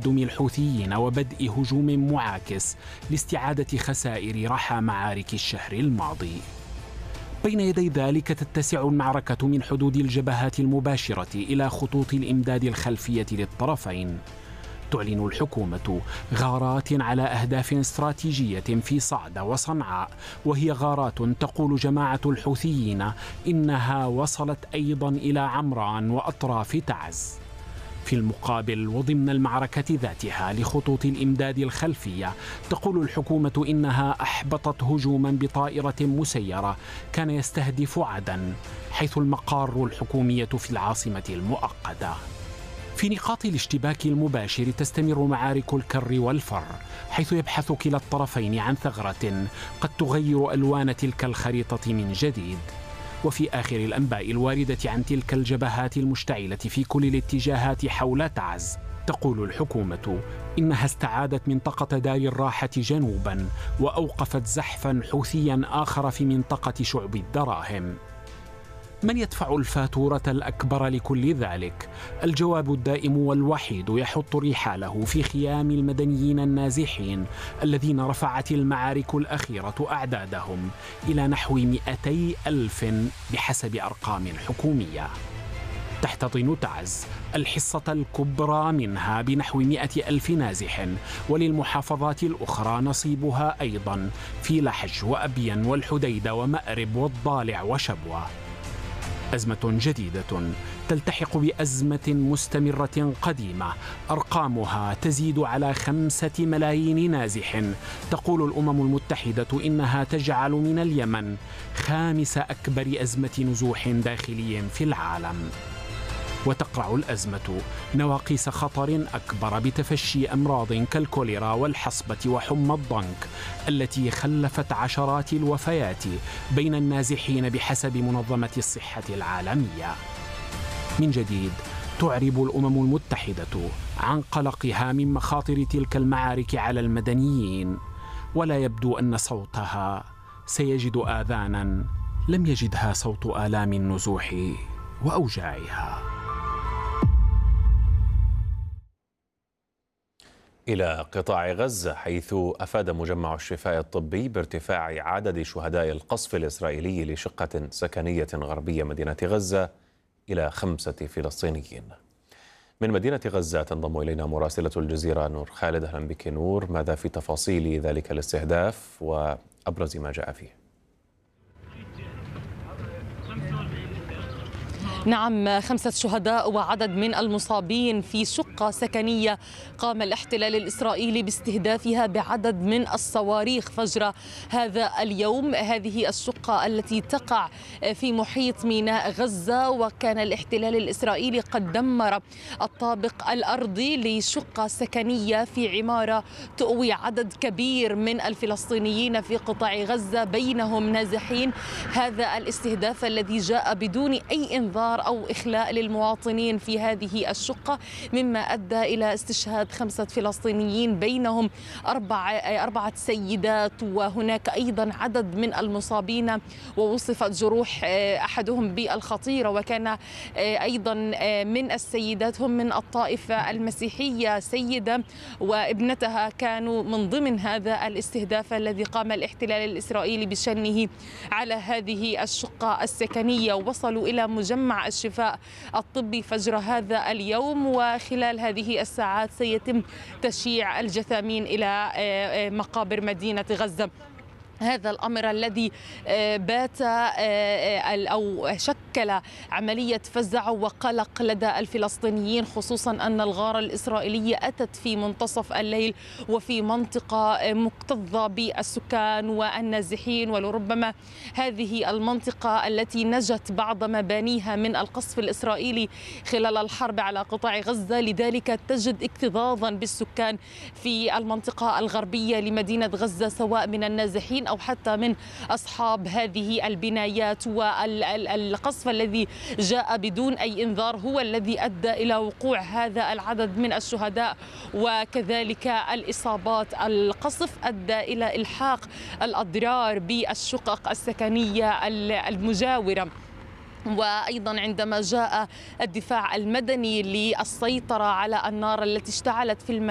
تقدم الحوثيين وبدء هجوم معاكس لاستعادة خسائر رحى معارك الشهر الماضي. بين يدي ذلك تتسع المعركة من حدود الجبهات المباشرة إلى خطوط الإمداد الخلفية للطرفين. تعلن الحكومة غارات على أهداف استراتيجية في صعدة وصنعاء، وهي غارات تقول جماعة الحوثيين إنها وصلت أيضا إلى عمران وأطراف تعز. في المقابل وضمن المعركة ذاتها لخطوط الإمداد الخلفية، تقول الحكومة إنها أحبطت هجوما بطائرة مسيرة كان يستهدف عدن، حيث المقار الحكومية في العاصمة المؤقتة. في نقاط الاشتباك المباشر تستمر معارك الكر والفر، حيث يبحث كلا الطرفين عن ثغرة قد تغير ألوان تلك الخريطة من جديد. وفي آخر الأنباء الواردة عن تلك الجبهات المشتعلة في كل الاتجاهات حول تعز، تقول الحكومة إنها استعادت منطقة دار الراحة جنوبا، وأوقفت زحفا حوثيا آخر في منطقة شعب الدراهم. من يدفع الفاتورة الأكبر لكل ذلك؟ الجواب الدائم والوحيد يحط رحاله في خيام المدنيين النازحين الذين رفعت المعارك الأخيرة أعدادهم إلى نحو 200,000 بحسب أرقام حكومية. تحتضن تعز الحصة الكبرى منها بنحو 100,000 نازح، وللمحافظات الأخرى نصيبها أيضا في لحج وأبين والحديدة ومأرب والضالع وشبوة. أزمة جديدة تلتحق بأزمة مستمرة قديمة أرقامها تزيد على 5 ملايين نازح. تقول الأمم المتحدة إنها تجعل من اليمن 5 أكبر أزمة نزوح داخلي في العالم. وتقرع الأزمة نواقيس خطر أكبر بتفشي أمراض كالكوليرا والحصبة وحمى الضنك التي خلفت عشرات الوفيات بين النازحين بحسب منظمة الصحة العالمية. من جديد تعرب الأمم المتحدة عن قلقها من مخاطر تلك المعارك على المدنيين، ولا يبدو أن صوتها سيجد آذانا لم يجدها صوت آلام النزوح وأوجاعها. إلى قطاع غزة، حيث أفاد مجمع الشفاء الطبي بارتفاع عدد شهداء القصف الإسرائيلي لشقة سكنية غربية مدينة غزة إلى 5 فلسطينيين. من مدينة غزة تنضم إلينا مراسلة الجزيرة نور خالد. أهلا بك نور، ماذا في تفاصيل ذلك الاستهداف وأبرز ما جاء فيه؟ نعم، 5 شهداء وعدد من المصابين في شقة سكنية قام الاحتلال الإسرائيلي باستهدافها بعدد من الصواريخ فجر هذا اليوم. هذه الشقة التي تقع في محيط ميناء غزة، وكان الاحتلال الإسرائيلي قد دمر الطابق الأرضي لشقة سكنية في عمارة تؤوي عدد كبير من الفلسطينيين في قطاع غزة، بينهم نازحين. هذا الاستهداف الذي جاء بدون أي إنذار أو إخلاء للمواطنين في هذه الشقة، مما أدى إلى استشهاد 5 فلسطينيين، بينهم 4 سيدات، وهناك أيضا عدد من المصابين ووصفت جروح أحدهم بالخطيرة. وكان أيضا من السيدات هم من الطائفة المسيحية، سيدة وابنتها كانوا من ضمن هذا الاستهداف الذي قام الاحتلال الإسرائيلي بشنه على هذه الشقة السكنية. وصلوا إلى مجمع الشفاء الطبي فجر هذا اليوم، وخلال هذه الساعات سيتم تشييع الجثامين إلى مقابر مدينة غزة. هذا الأمر الذي بات أو شكل عملية فزع وقلق لدى الفلسطينيين، خصوصا أن الغارة الإسرائيلية أتت في منتصف الليل وفي منطقة مكتظة بالسكان والنازحين، ولربما هذه المنطقة التي نجت بعض مبانيها من القصف الإسرائيلي خلال الحرب على قطاع غزة، لذلك تجد اكتظاظا بالسكان في المنطقة الغربية لمدينة غزة، سواء من النازحين أو حتى من أصحاب هذه البنايات. والقصف الذي جاء بدون أي إنذار هو الذي أدى إلى وقوع هذا العدد من الشهداء وكذلك الإصابات. القصف أدى إلى إلحاق الأضرار بالشقق السكنية المجاورة. وأيضا عندما جاء الدفاع المدني للسيطرة على النار التي اشتعلت في